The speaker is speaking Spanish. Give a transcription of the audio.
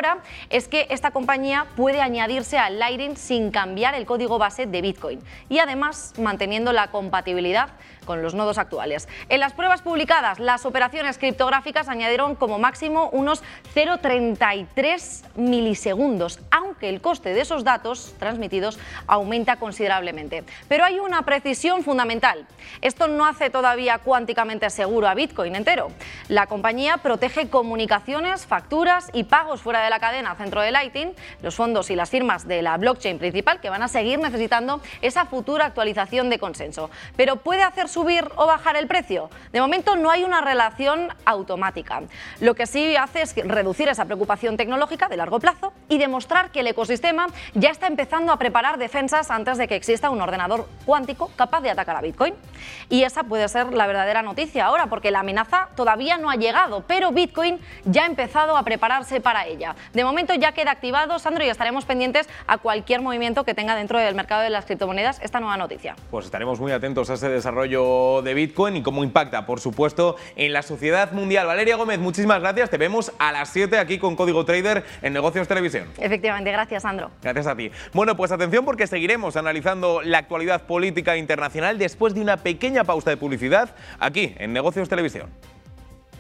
ahora es que esta compañía puede añadirse al Lightning sin cambiar el código base de Bitcoin y además manteniendo la compatibilidad con los nodos actuales. En las pruebas publicadas, las operaciones criptográficas añadieron como máximo unos 0,33 milisegundos, aunque el coste de esos datos transmitidos aumenta considerablemente. Pero hay una precisión fundamental. Esto no hace todavía cuánticamente seguro a Bitcoin entero. La compañía protege comunicaciones, facturas y pagos fuera de la cadena centro de Lightning, los fondos y las firmas de la blockchain principal, que van a seguir necesitando esa futura actualización de consenso. Pero ¿puede hacer subir o bajar el precio? De momento no hay una relación automática. Lo que sí hace es reducir esa preocupación tecnológica de largo plazo y demostrar que el ecosistema ya está empezando a preparar defensas antes de que exista un ordenador cuántico capaz de atacar a Bitcoin. Y esa puede ser la verdadera noticia ahora, porque la amenaza todavía no ha llegado, pero Bitcoin ya ha empezado a prepararse para ella. De momento ya queda activado, Sandro, y estaremos pendientes a cualquier movimiento que tenga dentro del mercado de las criptomonedas esta nueva noticia. Pues estaremos muy atentos a ese desarrollo de Bitcoin y cómo impacta, por supuesto, en la sociedad mundial. Valeria Gómez, muchísimas gracias. Te vemos a las 7 aquí con Código Trader en Negocios Televisión. Efectivamente, gracias, Sandro. Gracias a ti. Bueno, pues atención porque seguiremos analizando la actualidad política internacional después de una pequeña pausa de publicidad aquí en Negocios Televisión.